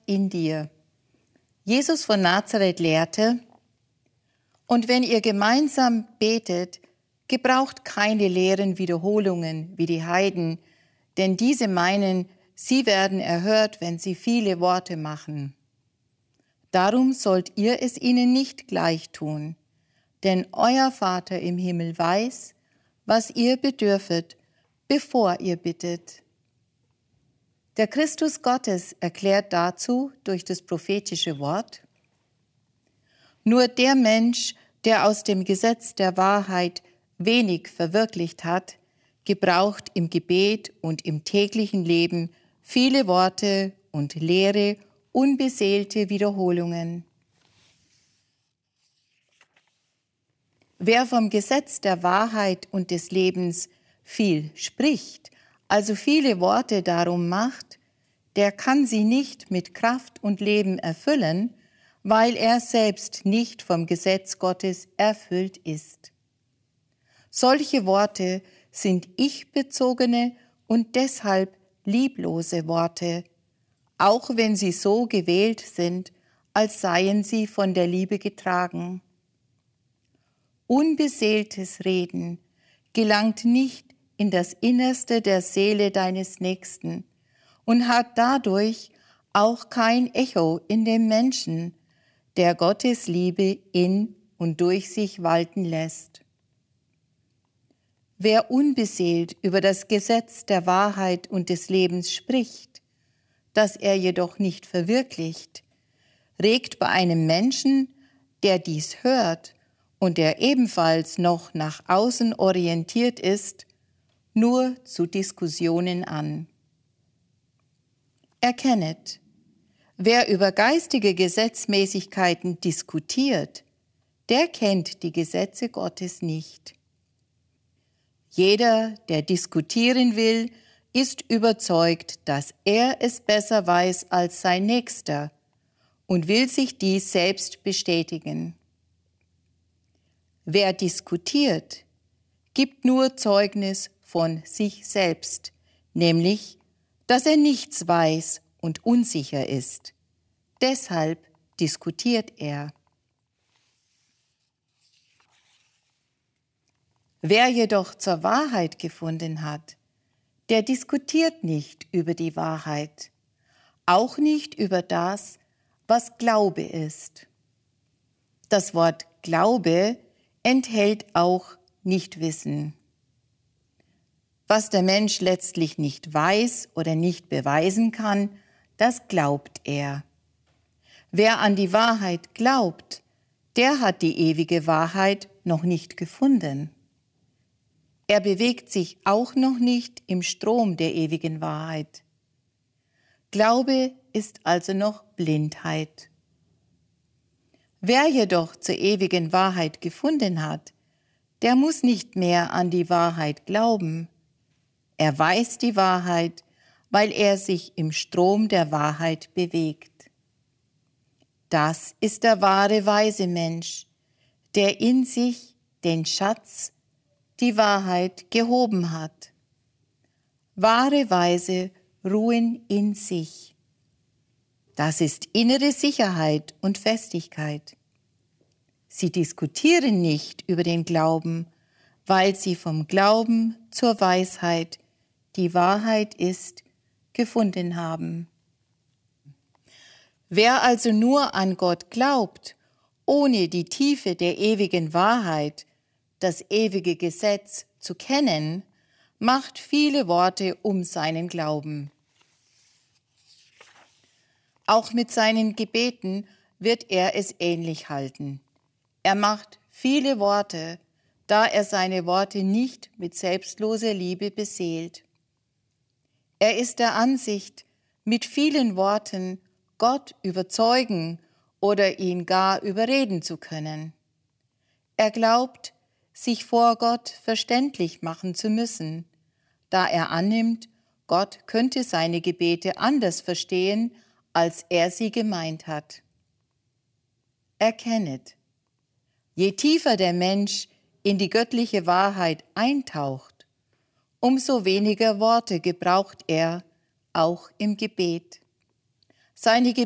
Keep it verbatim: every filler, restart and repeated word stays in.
in dir. Jesus von Nazareth lehrte: Und wenn ihr gemeinsam betet, gebraucht keine leeren Wiederholungen wie die Heiden, denn diese meinen, sie werden erhört, wenn sie viele Worte machen. Darum sollt ihr es ihnen nicht gleich tun, denn euer Vater im Himmel weiß, was ihr bedürfet, bevor ihr bittet. Der Christus Gottes erklärt dazu durch das prophetische Wort: Nur der Mensch, der aus dem Gesetz der Wahrheit wenig verwirklicht hat, gebraucht im Gebet und im täglichen Leben viele Worte und leere, unbeseelte Wiederholungen. Wer vom Gesetz der Wahrheit und des Lebens viel spricht, also viele Worte darum macht, der kann sie nicht mit Kraft und Leben erfüllen, weil er selbst nicht vom Gesetz Gottes erfüllt ist. Solche Worte sind ich-bezogene und deshalb lieblose Worte, auch wenn sie so gewählt sind, als seien sie von der Liebe getragen. Unbeseeltes Reden gelangt nicht in das Innerste der Seele deines Nächsten und hat dadurch auch kein Echo in dem Menschen, der Gottes Liebe in und durch sich walten lässt. Wer unbeseelt über das Gesetz der Wahrheit und des Lebens spricht, das er jedoch nicht verwirklicht, regt bei einem Menschen, der dies hört und der ebenfalls noch nach außen orientiert ist, nur zu Diskussionen an. Erkennet, wer über geistige Gesetzmäßigkeiten diskutiert, der kennt die Gesetze Gottes nicht. Jeder, der diskutieren will, ist überzeugt, dass er es besser weiß als sein Nächster und will sich dies selbst bestätigen. Wer diskutiert, gibt nur Zeugnis von sich selbst, nämlich, dass er nichts weiß und unsicher ist. Deshalb diskutiert er. Wer jedoch zur Wahrheit gefunden hat, der diskutiert nicht über die Wahrheit, auch nicht über das, was Glaube ist. Das Wort Glaube enthält auch Nichtwissen. Was der Mensch letztlich nicht weiß oder nicht beweisen kann, das glaubt er. Wer an die Wahrheit glaubt, der hat die ewige Wahrheit noch nicht gefunden. Er bewegt sich auch noch nicht im Strom der ewigen Wahrheit. Glaube ist also noch Blindheit. Wer jedoch zur ewigen Wahrheit gefunden hat, der muss nicht mehr an die Wahrheit glauben. Er weiß die Wahrheit, weil er sich im Strom der Wahrheit bewegt. Das ist der wahre weise Mensch, der in sich den Schatz, die Wahrheit gehoben hat. Wahre Weise ruhen in sich. Das ist innere Sicherheit und Festigkeit. Sie diskutieren nicht über den Glauben, weil sie vom Glauben zur Weisheit, die Wahrheit ist, gefunden haben. Wer also nur an Gott glaubt, ohne die Tiefe der ewigen Wahrheit, das ewige Gesetz zu kennen, macht viele Worte um seinen Glauben. Auch mit seinen Gebeten wird er es ähnlich halten. Er macht viele Worte, da er seine Worte nicht mit selbstloser Liebe beseelt. Er ist der Ansicht, mit vielen Worten Gott überzeugen oder ihn gar überreden zu können. Er glaubt, sich vor Gott verständlich machen zu müssen, da er annimmt, Gott könnte seine Gebete anders verstehen, als er sie gemeint hat. Erkennet, je tiefer der Mensch in die göttliche Wahrheit eintaucht, umso weniger Worte gebraucht er, auch im Gebet. Seine